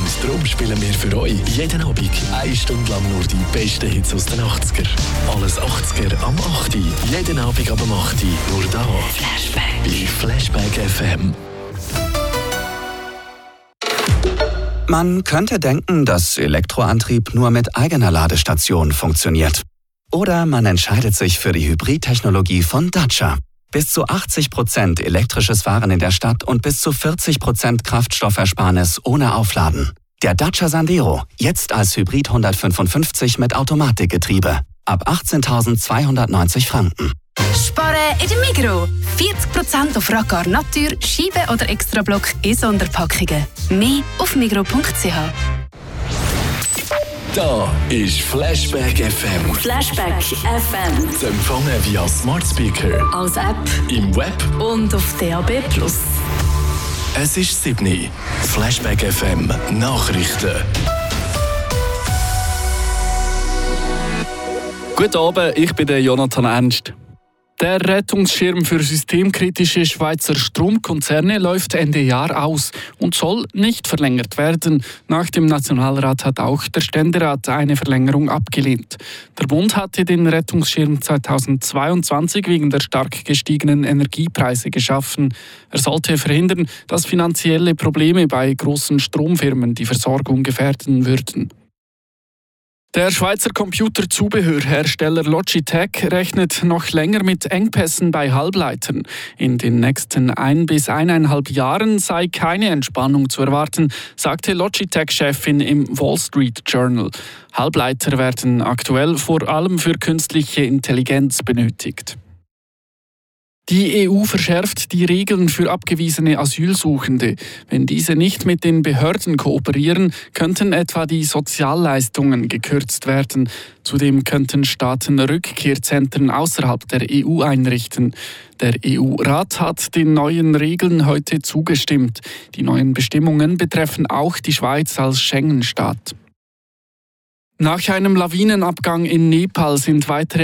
Und darum spielen wir für euch jeden Abend 1 Stunde lang nur die besten Hits aus den 80er. Alles 80er am 8. Jeden Abend ab 8. Nur da. Flashback. Bei Flashback FM. Man könnte denken, dass Elektroantrieb nur mit eigener Ladestation funktioniert. Oder man entscheidet sich für die Hybridtechnologie von Dacia. Bis zu 80% elektrisches Fahren in der Stadt und bis zu 40% Kraftstoffersparnis ohne Aufladen. Der Dacia Sandero, jetzt als Hybrid 155 mit Automatikgetriebe. Ab 18.290 Franken. Sparen in der Migros. 40% auf Raccar Natur, Scheibe oder Extrablock in Sonderpackungen. Mehr auf migros.ch. Da ist Flashback FM. Flashback FM. Zu empfangen via Smart Speaker, Als App im Web. und auf DAB+. Es ist 7. Flashback FM Nachrichten. Guten Abend, ich bin der Jonathan Ernst. Der Rettungsschirm für systemkritische Schweizer Stromkonzerne läuft Ende Jahr aus und soll nicht verlängert werden. Nach dem Nationalrat hat auch der Ständerat eine Verlängerung abgelehnt. Der Bund hatte den Rettungsschirm 2022 wegen der stark gestiegenen Energiepreise geschaffen. Er sollte verhindern, dass finanzielle Probleme bei großen Stromfirmen die Versorgung gefährden würden. Der Schweizer Computerzubehörhersteller Logitech rechnet noch länger mit Engpässen bei Halbleitern. In den nächsten 1 bis 1,5 Jahren sei keine Entspannung zu erwarten, sagte Logitech-Chefin im Wall Street Journal. Halbleiter werden aktuell vor allem für künstliche Intelligenz benötigt. Die EU verschärft die Regeln für abgewiesene Asylsuchende. Wenn diese nicht mit den Behörden kooperieren, könnten etwa die Sozialleistungen gekürzt werden. Zudem könnten Staaten Rückkehrzentren außerhalb der EU einrichten. Der EU-Rat hat den neuen Regeln heute zugestimmt. Die neuen Bestimmungen betreffen auch die Schweiz als Schengen-Staat. Nach einem Lawinenabgang in Nepal sind weitere